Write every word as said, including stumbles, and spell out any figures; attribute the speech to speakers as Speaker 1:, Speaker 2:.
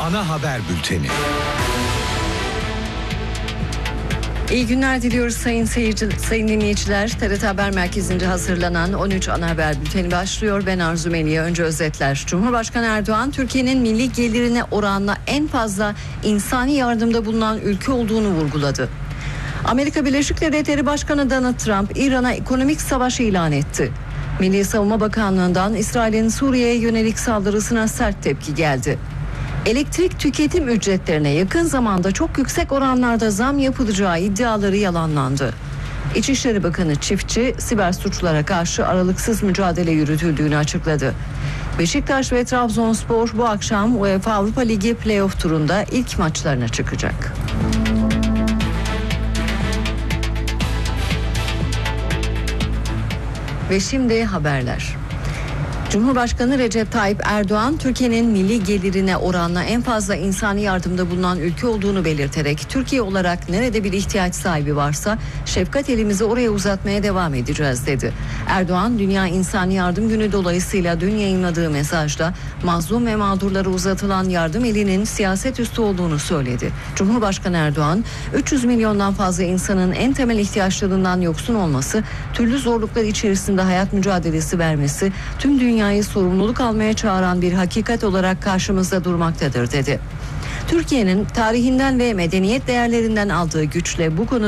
Speaker 1: Ana haber bülteni.
Speaker 2: İyi günler diliyoruz sayın seyirci, sayın dinleyiciler. T R T Haber Merkezi'nde hazırlanan on üç Ana Haber Bülteni başlıyor. Ben Arzu Meliye. Önce özetler. Cumhurbaşkanı Erdoğan, Türkiye'nin milli gelirine oranla en fazla insani yardımda bulunan ülke olduğunu vurguladı. Amerika Birleşik Devletleri Başkanı Donald Trump, İran'a ekonomik savaş ilan etti. Milli Savunma Bakanlığı'ndan İsrail'in Suriye'ye yönelik saldırısına sert tepki geldi. Elektrik tüketim ücretlerine yakın zamanda çok yüksek oranlarda zam yapılacağı iddiaları yalanlandı. İçişleri Bakanı Çiftçi, siber suçlara karşı aralıksız mücadele yürütüldüğünü açıkladı. Beşiktaş ve Trabzonspor bu akşam UEFA Avrupa Ligi playoff turunda ilk maçlarına çıkacak. Ve şimdi haberler. Cumhurbaşkanı Recep Tayyip Erdoğan, Türkiye'nin milli gelirine oranla en fazla insani yardımda bulunan ülke olduğunu belirterek, Türkiye olarak nerede bir ihtiyaç sahibi varsa şefkat elimizi oraya uzatmaya devam edeceğiz dedi. Erdoğan, Dünya İnsani Yardım Günü dolayısıyla dün yayınladığı mesajda mazlum ve mağdurlara uzatılan yardım elinin siyaset üstü olduğunu söyledi. Cumhurbaşkanı Erdoğan, üç yüz milyondan fazla insanın en temel ihtiyaçlarından yoksun olması, türlü zorluklar içerisinde hayat mücadelesi vermesi, tüm dünya dünyayı sorumluluk almaya çağıran bir hakikat olarak karşımızda durmaktadır dedi. Türkiye'nin tarihinden ve medeniyet değerlerinden aldığı güçle bu konuda